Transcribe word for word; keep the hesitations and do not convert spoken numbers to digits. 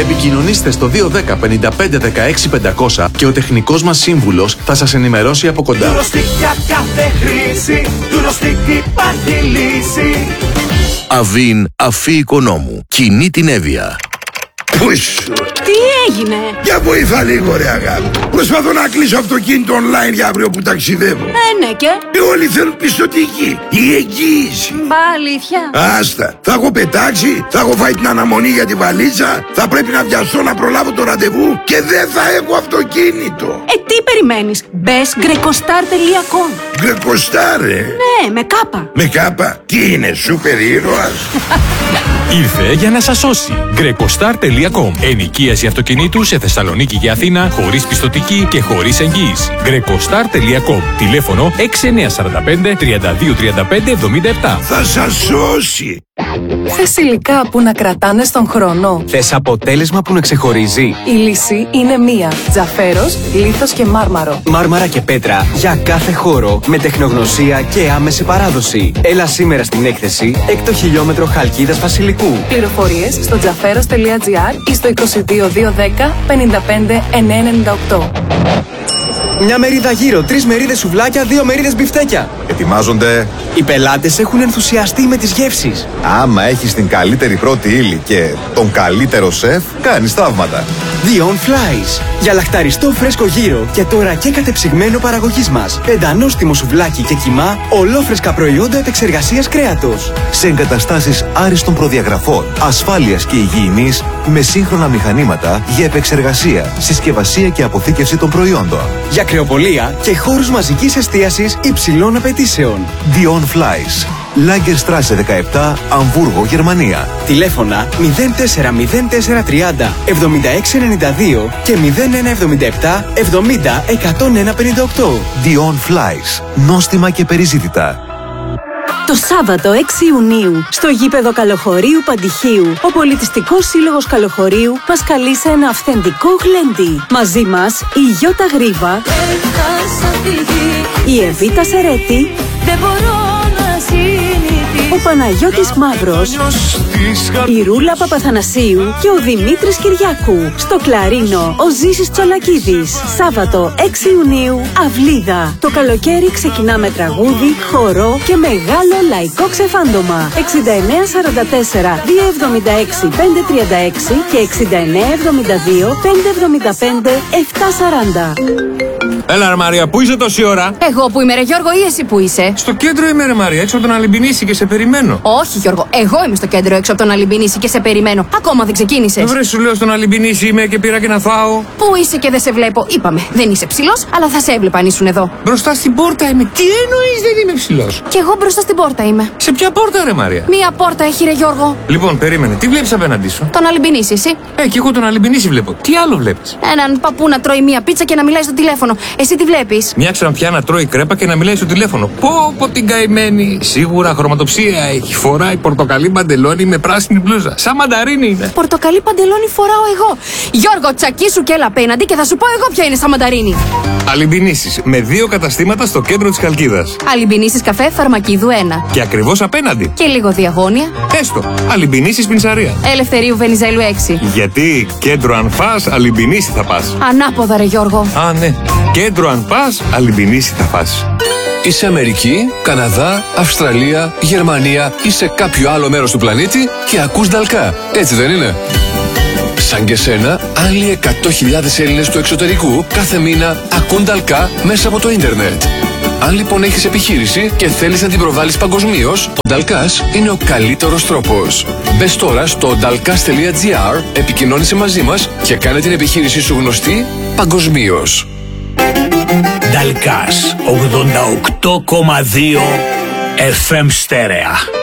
Επικοινωνήστε στο δύο ένα μηδέν πέντε πέντε δεκαέξι πεντακόσια και ο τεχνικός μας σύμβουλος θα σας ενημερώσει από κοντά. Ντουροστικ για κάθε χρήση, Ντουροστικ υπάρχει λύση. Αβίν Αφή Οικονόμου. Κινεί την Εύβοια. Πούσου. Τι έγινε? Για βοήθα λίγο ρε αγάπη. Προσπαθώ να κλείσω αυτοκίνητο online για αύριο που ταξιδεύω. Ε, ναι και. Ε, όλοι θέλουν πιστωτική. Η εγγύηση. Μπα, αλήθεια. Άστα. Θα έχω πετάξει, θα έχω φάει την αναμονή για τη βαλίτσα, θα πρέπει να βιαστώ να προλάβω το ραντεβού και δεν θα έχω αυτοκίνητο. Ε, τι περιμένεις? Μπες γκρεκοστάρ τελεία κομ. Γκρεκοστάρ, ρε. Ναι, με κάπα. Με κάπα. Τι είναι, σούπερ ήρωας? Ήρθε για να σας σώσει. γκρεκοστάρ τελεία κομ. Ενοικίαση αυτοκινήτου σε Θεσσαλονίκη και Αθήνα χωρίς πιστωτική και χωρίς εγγύηση. γκρεκοστάρ τελεία κομ. Τηλέφωνο έξι εννιά τέσσερα πέντε τρία δύο τρία πέντε εβδομήντα επτά. Θα σας σώσει. Θες υλικά που να κρατάνε στον χρόνο? Θες αποτέλεσμα που να ξεχωρίζει? Η λύση είναι μία. Τζαφέρος, λίθος και μάρμαρο. Μάρμαρα και πέτρα για κάθε χώρο με τεχνογνωσία και άμεση παράδοση. Έλα σήμερα στην έκθεση έκτο χιλιόμετρο Χαλκίδας Βασιλικού. Πληροφορίες στο τζαφέρος τελεία τζι άρ ή στο είκοσι δύο δύο δέκα πενήντα πέντε εννιακόσια ενενήντα οκτώ. Μια μερίδα γύρω, τρεις μερίδες σουβλάκια, δύο μερίδες μπιφτέκια. Ετοιμάζονται. Οι πελάτες έχουν ενθουσιαστεί με τις γεύσεις. Άμα έχεις την καλύτερη πρώτη ύλη και τον καλύτερο σεφ, κάνεις θαύματα. Dion Flies. Για λαχταριστό φρέσκο γύρο και τώρα και κατεψυγμένο παραγωγής μας. Πεντανόστιμο σουβλάκι και κιμά, ολόφρεσκα προϊόντα επεξεργασίας κρέατος. Σε εγκαταστάσεις άριστων προδιαγραφών, ασφάλειας και υγιεινής, με σύγχρονα μηχανήματα για επεξεργασία, συσκευασία και αποθήκευση των προϊόντων. Για κρεοπολία και χώρους μαζικής εστίασης υψηλών απαιτήσεων. Dion Flies. Lagerstraße δεκαεπτά, Αμβούργο, Γερμανία. Τηλέφωνα μηδέν τέσσερα μηδέν τέσσερα τριάντα εβδομήντα έξι ενενήντα δύο και μηδέν ένα εβδομήντα επτά εβδομήντα εκατόν ένα πενήντα οκτώ. Dion Flies. Νόστιμα και περιζήτητα. Το Σάββατο έξι Ιουνίου, στο γήπεδο Καλοχωρίου Παντυχίου, ο Πολιτιστικός Σύλλογος Καλοχωρίου μας καλεί σε ένα αυθεντικό γλέντι. Μαζί μας η Γιώτα Γρίβα, η Εβίτα Σερέτη, ο Παναγιώτης Μαύρος, η Ρούλα Παπαθανασίου και ο Δημήτρης Κυριάκου. Στο κλαρίνο, ο Ζήσης Τσολακίδης. Σάββατο έξι Ιουνίου, Αυλίδα. Το καλοκαίρι ξεκινά με τραγούδι, χορό και μεγάλο λαϊκό ξεφάντωμα. εξήντα εννέα σαράντα τέσσερα δύο εβδομήντα έξι πέντε τριάντα έξι και εξήντα εννέα εβδομήντα δύο πέντε εβδομήντα πέντε επτά σαράντα. Έλα ρε Μαρία, πού είσαι τόση ώρα? Εγώ που είμαι ρε Γιώργο ή εσύ που είσαι? Στο κέντρο είμαι ρε Μαρία, έξω από τον Αλυμπινίση και σε περιμένω. Όχι Γιώργο, εγώ είμαι στο κέντρο έξω από τον Αλυμπινίση και σε περιμένω. Ακόμα δεν ξεκίνησες. Βρε σου λέω στον Αλυμπινίση είμαι και πήρα και να φάω. Πού είσαι και δεν σε βλέπω? Είπαμε, δεν είσαι ψηλός, αλλά θα σε έβλεπα αν ήσουν εδώ. Μπροστά στην πόρτα είμαι. Τι εννοείς δεν είμαι ψηλός? Κι εγώ μπροστά στην πόρτα είμαι. Σε ποια πόρτα ρε Μαρία? Μία πόρτα έχει ρε Γιώργο. Λοιπόν, περίμενε, τι βλέπεις απέναντί σου? Τον Αλυμπινίση, εσύ? Ε, κι εγώ τον Αλυμπινίση βλέπω. Τι άλλο βλέπεις? Έναν παππού να τρώει μία πίτσα και να μιλάει στο τηλέφωνο. Εσύ τι βλέπεις? Μια ξανθιά να τρώει κρέπα και να μιλάει στο τηλέφωνο. Πω πω την καημένη. Σίγουρα χρωματοψία έχει. Φοράει πορτοκαλί παντελόνι με πράσινη μπλούζα. Σαν μανταρίνι είναι. Πορτοκαλί παντελόνι φοράω εγώ. Γιώργο, τσακίσου και έλα απέναντι και θα σου πω εγώ ποια είναι σαν μανταρίνι. Αλυμπινίσεις με δύο καταστήματα στο κέντρο της Χαλκίδας. Αλυμπινίσεις καφέ Φαρμακίδου ένα. Και ακριβώς απέναντι. Και λίγο διαγώνια. Έστω. Αλυμπινίσεις Πινσαρία. Ελευθερίου Βενιζέλου έξι. Γιατί κέντρο αν φας, Αλυμπινίση θα πας. Ανάποδα ρε Γιώργο. Α, ναι. Κέντρο αν πας, Αλυμπινίση θα πας. Είσαι Αμερική, Καναδά, Αυστραλία, Γερμανία ή σε κάποιο άλλο μέρος του πλανήτη και ακούς Νταλκά. Έτσι δεν είναι? Σαν και σένα, άλλοι εκατό χιλιάδες Έλληνες του εξωτερικού κάθε μήνα ακούν Νταλκά μέσα από το ίντερνετ. Αν λοιπόν έχεις επιχείρηση και θέλεις να την προβάλλεις παγκοσμίως, ο Νταλκάς είναι ο καλύτερος τρόπος. Μπες τώρα στο νταλκάς τελεία τζι άρ, επικοινώνησε μαζί μας και κάνε την επιχείρησή σου γνωστή παγκοσμίως. Νταλκάς ογδόντα οκτώ κόμμα δύο εφ εμ στέρεα.